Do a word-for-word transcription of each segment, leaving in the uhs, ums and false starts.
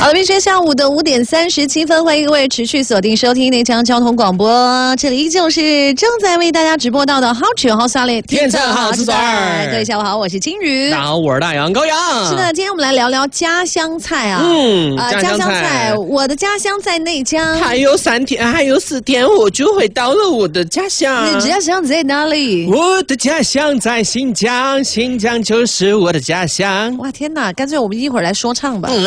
好了，明天下午的五点三十七分，欢迎各位持续锁定收听内江交通广播，这里依旧是正在为大家直播到的好曲好沙嘞， 天成好自在。 各位下午好，我是金鱼。 大家好，我是大杨高阳。 是的，今天我们来聊聊家乡菜啊。 嗯， 呃、家乡菜，我的家乡在内江。 还有三天，还有四天，我就会到了我的家乡。 你的家乡在哪里？ 我的家乡在新疆，新疆就是我的家乡。 哇，天哪！干脆我们一会儿来说唱吧。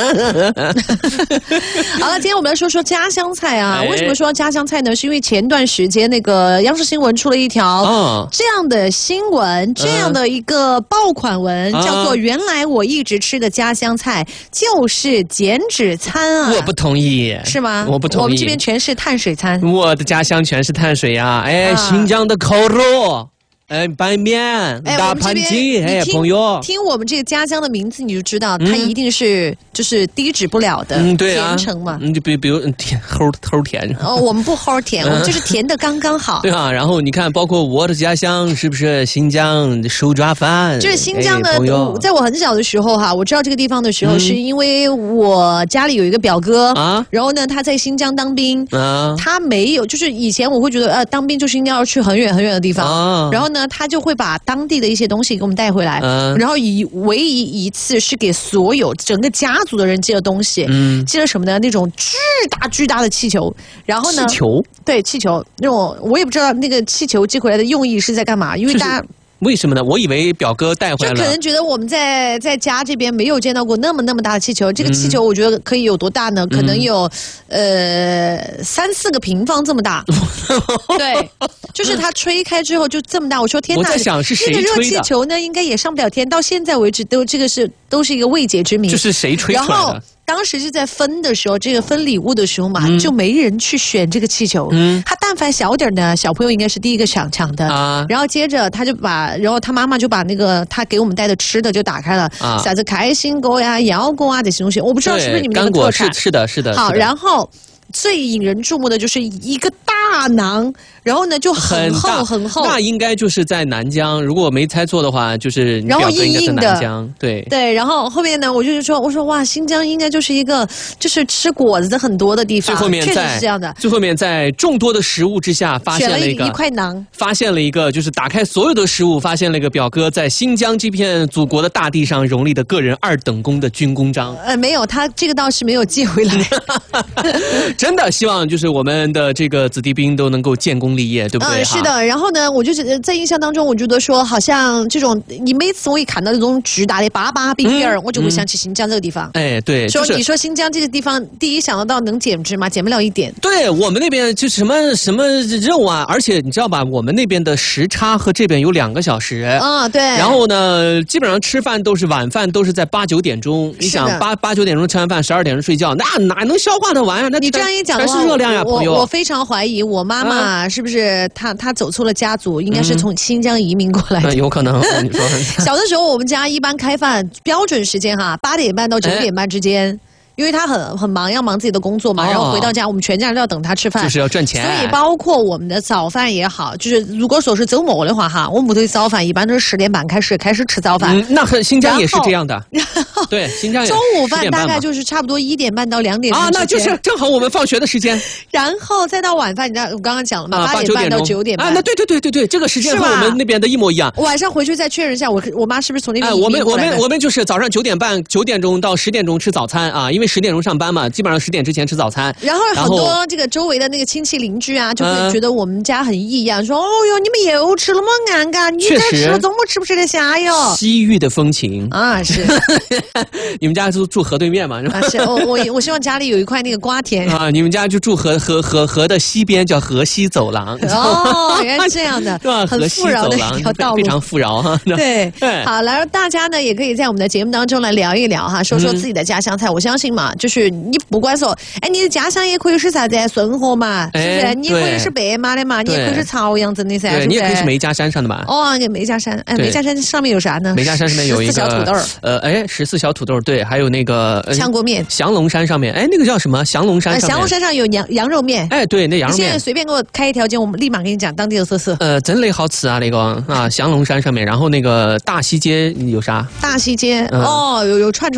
好了，今天我们来说说家乡菜啊。为什么说家乡菜呢？是因为前段时间那个央视新闻出了一条、哦、这样的新闻，这样的一个爆款文，嗯、叫做“原来我一直吃的家乡菜就是减脂餐啊”。 我不同意， 是吗？ 我不同意。 我们这边全是碳水餐。 我的家乡全是碳水呀、啊！哎，啊、新疆的烤肉。哎，拌面、大盘鸡，哎，朋友， 听我们这个家乡的名字，你就知道它一定是就是低脂不了的，嗯，对啊，甜橙嘛， 嗯，就比比如甜齁齁甜。 哦，我们不齁甜，我们就是甜的刚刚好。 对啊，然后你看，包括我的家乡是不是新疆手抓饭？ 就是新疆的，在我很小的时候哈，我知道这个地方的时候，是因为我家里有一个表哥啊，然后呢他在新疆当兵啊，他没有，就是以前我会觉得呃当兵就是应该要去很远很远的地方，然后呢。他就会把当地的一些东西给我们带回来，嗯、然后以唯一一次是给所有整个家族的人寄了东西，嗯、寄了什么呢？那种巨大巨大的气球，然后呢？ 气球？ 对，气球那种，我也不知道那个气球寄回来的用意是在干嘛，因为大家。 为什么呢？我以为表哥带回来了， 就可能觉得我们在在家这边没有见到过那么那么大的气球。这个气球我觉得可以有多大呢？嗯、可能有呃三四个平方这么大。对，就是它吹开之后就这么大。我说天哪！ 我在想是谁吹的？ 那个热气球呢，应该也上不了天。到现在为止都这个是都是一个未解之谜。 就是谁吹出来的？ 然后当时是在分的时候，这个分礼物的时候嘛，嗯、就没人去选这个气球。嗯，他但凡小点的小朋友应该是第一个抢抢的啊。然后接着他就把，然后他妈妈就把那个他给我们带的吃的就打开了，啊、啥子开心果呀、腰果啊这些东西，我不知道是不是你们那个特产。 是是的，是的。 好，然后最引人注目的就是一个大馕。然后呢，就很厚很厚。 那应该就是在南疆，如果我没猜错的话，就是你表哥应该在南疆。对对，然后后面呢，我就是说，我说哇，新疆应该就是一个就是吃果子的很多的地方。 最后面确实是这样的。 最后面在众多的食物之下，发现了一个一块馕， 发现了一个就是打开所有的食物，发现了一个表哥在新疆这片祖国的大地上荣立的个人二等功的军功章。 呃，没有，他这个倒是没有寄回来。 真的希望就是我们的这个子弟兵都能够建功立业，对不对？ 嗯，是的。然后呢，我就是在印象当中，我觉得说，好像这种你每次我一看到这种巨大的粑粑饼饼儿，嗯、我就会想起新疆这个地方。 哎，对， 说、 就是、 你说新疆这个地方，第一想得到能减脂吗？减不了一点。 对我们那边就什么什么肉啊，而且你知道吧，我们那边的时差和这边有两个小时。 啊、哦，对。 然后呢，基本上吃饭都是晚饭都是在八九点钟。你想八八九点钟吃完饭，十二点钟睡觉，那哪能消化得完啊？那你这样一讲全是热量呀，朋友。 我我非常怀疑我妈妈是不是她她走错了家族，应该是从新疆移民过来的。 嗯、有可能。你说小的时候我们家一般开饭标准时间哈，八点半到九点半之间。哎，因为他很很忙，要忙自己的工作嘛，哦、然后回到家，我们全家人都要等他吃饭， 就是要赚钱。 所以包括我们的早饭也好，就是如果说是周末的话哈，我们屋头早饭一般都是十点半开始开始吃早饭。 嗯、那很新疆也是这样的。对，新疆也中午饭大概就是差不多一点半到两点啊，那就是正好我们放学的时间。 然后再到晚饭，你知道我刚刚讲了嘛，八、啊、点半到九点半啊，那对对对对对，这个时间和我们那边的一模一样。 晚上回去再确认一下，我我妈是不是从那边移民过来的？哎，我们我们我们就是早上九点半九点钟到十点钟吃早餐啊，因为十点钟上班嘛。基本上十点之前吃早餐， 然后很多这个周围的那个亲戚邻居啊，就会觉得我们家很异样，说：“哦哟，你们又吃了么安嘎？你这吃了中午吃不吃得下哟？” 西域的风情啊，是。 你们家就住河对面嘛？ 啊，是。我我我希望家里有一块那个瓜田啊。你们家就住河河河河的西边，叫河西走廊。 哦，原来是这样的， 对吧？ 很富饶的一条道路， 非常富饶哈。 对，好，来大家呢也可以在我们的节目当中来聊一聊哈，说说自己的家乡菜。我相信嘛，就是你。不管说，哎，你的家乡也可以是啥子顺河嘛，是不是？你也可以是白马的嘛，你也可以是朝阳镇的噻，是不是？ 你也可以是梅家山上的嘛。 哦，那梅家山，哎，梅家山上面有啥呢？ 梅家山上面有一个小土豆， 呃，哎，十四小土豆，对，还有那个香锅面。 降龙山上面，哎，那个叫什么？降龙山上面。 降龙山上有羊羊肉面。 哎，对，那羊肉面。 你现在随便给我开一条街，我们立马给你讲当地的特色。 呃，真的好吃啊，那个啊，降龙山上面，然后那个大西街有啥？ 大西街，哦，有有串串。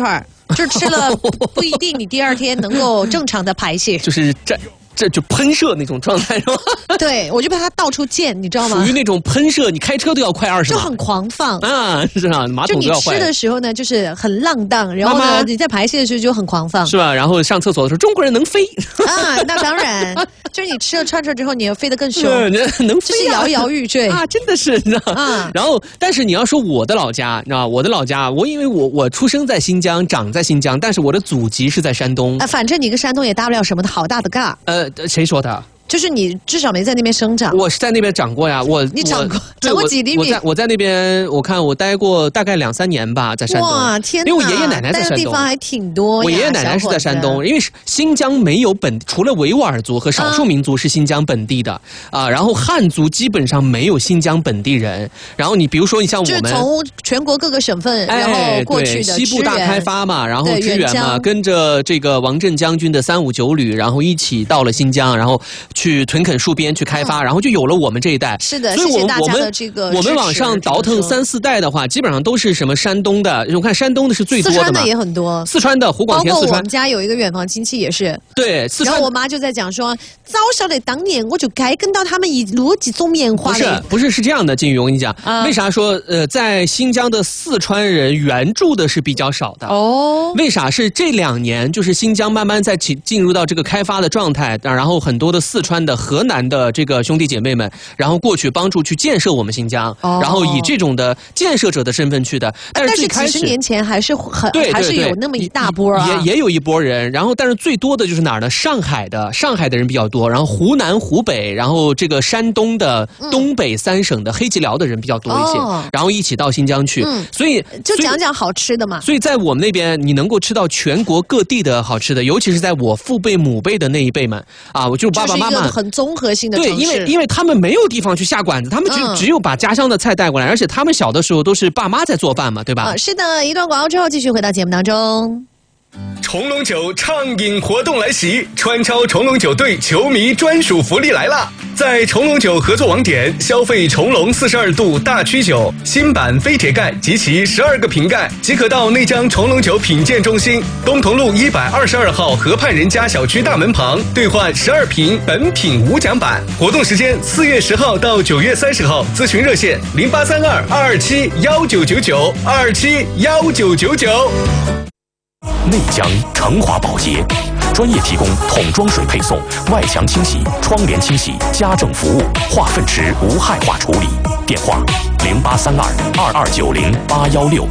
就吃了不一定你第二天能够正常的排泄， 就是这。这就喷射那种状态是吧？ 对，我就被他到处溅，你知道吗？ 属于那种喷射，你开车都要快二十码， 就很狂放啊！是啊，马桶都要坏。 就你吃的时候呢，就是很浪荡，然后呢，妈妈你在排泄的时候就很狂放， 是吧？然后上厕所的时候，中国人能飞啊，那当然，就是你吃了串串之后，你要飞得更凶， 能飞、啊， 就是摇摇欲坠啊！真的是，你知道啊。然后，但是你要说我的老家，你知道我的老家，我因为我我出生在新疆，长在新疆，但是我的祖籍是在山东。 啊，反正你跟山东也搭不了什么的好大的尬。 呃，谁说的？ 就是你至少没在那边生长， 我是在那边长过呀。我你长过，长过几厘米？ 我在我在那边，我看我待过大概两三年吧，在山东。 哇，天哪！ 因为我爷爷奶奶在山东， 地方还挺多。 我爷爷奶奶是在山东，因为新疆没有本，除了维吾尔族和少数民族是新疆本地的啊、呃，然后汉族基本上没有新疆本地人。然后你比如说，你像我们， 就是从全国各个省份， 哎、 然后过去的西部大开发嘛，然后支援嘛，跟着这个王震将军的三五九旅，然后一起到了新疆，然后去屯垦戍边。去开发，然后就有了我们这一代。 是的， 所以我谢谢大家的这个我们往上倒腾三四代的话，基本上都是什么山东的。我看山东的是最多的嘛， 四川的也很多， 四川的湖广填四川。 包括我们家有一个远房亲戚也是。 对，四川。 然后我妈就在讲说，早晓得当年我就该跟到他们一路几种棉花。 不是，不是，是这样的，金宇，我跟你讲，啊、为啥说呃，在新疆的四川人原住的是比较少的？哦，为啥？是这两年就是新疆慢慢在进进入到这个开发的状态，然后很多的四川的、河南的这个兄弟姐妹们，然后过去帮助去建设我们新疆，哦、然后以这种的建设者的身份去的。但是最开始几十年前还是很对对对还是有那么一大波啊， 也也有一波人。然后但是最多的就是哪儿呢？上海的，上海的人比较多，然后湖南、湖北，然后这个山东的东北三省的黑吉辽的人比较多一些，嗯、然后一起到新疆去。嗯、所以就讲讲好吃的嘛。 所以在我们那边，你能够吃到全国各地的好吃的，尤其是在我父辈、母辈的那一辈们啊，我就爸爸妈妈很综合性的对，因为因为他们没有地方去下馆子，他们只、嗯、只有把家乡的菜带过来，而且他们小的时候都是爸妈在做饭嘛，对吧？ 啊，是的，一段广告之后继续回到节目当中。 重龙酒畅饮活动来袭，川超重龙酒队球迷专属福利来啦！在重龙酒合作网点消费重龙四十二度大曲酒新版飞铁盖及其十二个瓶盖，即可到内江重龙酒品鉴中心东同路一百二十二号河畔人家小区大门旁兑换十二瓶本品无奖版。活动时间四月十号到九月三十号，咨询热线零八三二二二七幺九九九二二七幺九九九。 内江成华保洁专业提供桶装水配送、外墙清洗、窗帘清洗、家政服务，化粪池无害化处理。电话零八三二二二九零八幺六。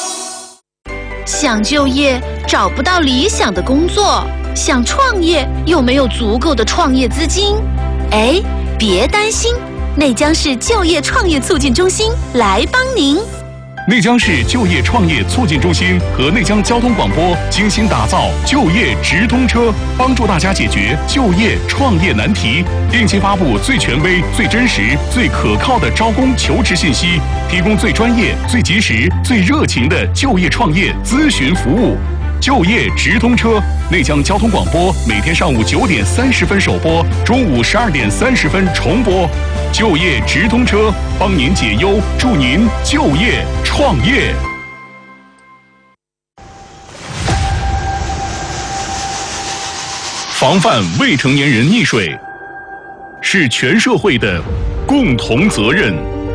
想就业找不到理想的工作，想创业又没有足够的创业资金，哎，别担心，内江市就业创业促进中心来帮您。 内江市就业创业促进中心和内江交通广播精心打造就业直通车，帮助大家解决就业创业难题，定期发布最权威、最真实、最可靠的招工求职信息，提供最专业、最及时、最热情的就业创业咨询服务。就业直通车，内江交通广播每天上午九点三十分首播，中午十二点三十分重播。就业直通车，帮您解忧，祝您就业创业。防范未成年人溺水，是全社会的共同责任。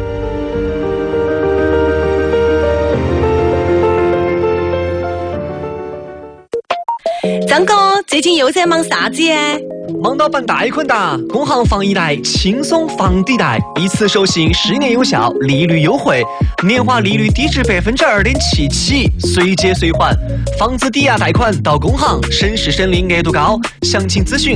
张哥，最近又在忙啥子耶？ 忙到办贷款哒！工行房一贷轻松房抵贷，一次授信十年有效，利率优惠，年化利率低至百分之二点七起，随借随还，房子抵押贷款到工行，省时省力，额度高，详情咨询。